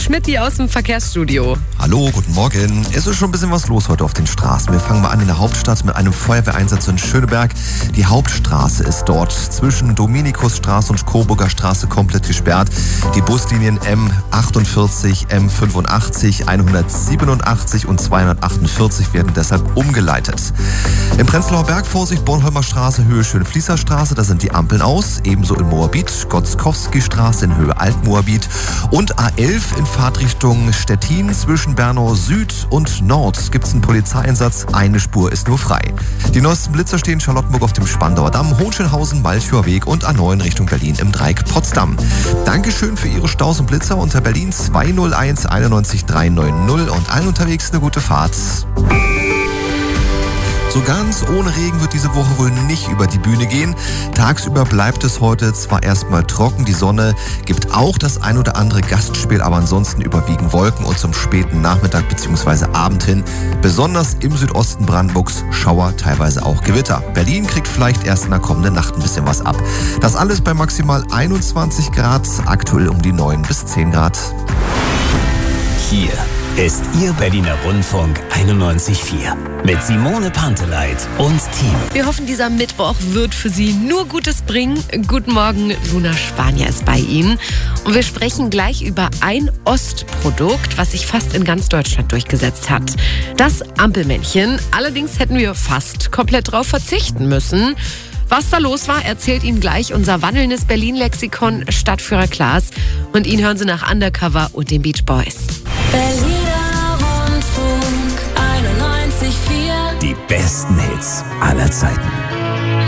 Schmidti aus dem Verkehrsstudio. Hallo, guten Morgen. Es ist schon ein bisschen was los heute auf den Straßen. Wir fangen mal an in der Hauptstadt mit einem Feuerwehreinsatz in Schöneberg. Die Hauptstraße ist dort zwischen Dominikusstraße und Coburger Straße komplett gesperrt. Die Buslinien M48, M85, 187 und 248 werden deshalb umgeleitet. Im Prenzlauer Berg Vorsicht, Bornholmer Straße, Höhe Schönfließer Straße, da sind die Ampeln aus. Ebenso in Moabit, Gotzkowski-Straße in Höhe Altmoabit und A11 in Fahrtrichtung Stettin zwischen Bernau Süd und Nord gibt es einen Polizeieinsatz. Eine Spur ist nur frei. Die neuesten Blitzer stehen Charlottenburg auf dem Spandauer Damm, Hohenschönhausen, Malchower Weg und A9 Richtung Berlin im Dreieck Potsdam. Dankeschön für Ihre Staus und Blitzer unter Berlin 201 91 390 und allen unterwegs eine gute Fahrt. So ganz ohne Regen wird diese Woche wohl nicht über die Bühne gehen. Tagsüber bleibt es heute zwar erstmal trocken, die Sonne gibt auch das ein oder andere Gastspiel, aber ansonsten überwiegen Wolken und zum späten Nachmittag bzw. Abend hin, besonders im Südosten Brandenburgs, Schauer, teilweise auch Gewitter. Berlin kriegt vielleicht erst in der kommenden Nacht ein bisschen was ab. Das alles bei maximal 21 Grad, aktuell um die 9 bis 10 Grad. Hier ist Ihr Berliner Rundfunk 91.4 mit Simone Panteleit und Team. Wir hoffen, dieser Mittwoch wird für Sie nur Gutes bringen. Guten Morgen, Luna Spanier ist bei Ihnen. Und wir sprechen gleich über ein Ostprodukt, was sich fast in ganz Deutschland durchgesetzt hat. Das Ampelmännchen. Allerdings hätten wir fast komplett drauf verzichten müssen. Was da los war, erzählt Ihnen gleich unser wandelndes Berlin-Lexikon Stadtführer Klaas. Und ihn hören Sie nach Undercover und den Beach Boys. Berliner Rundfunk 91.4. Die besten Hits aller Zeiten.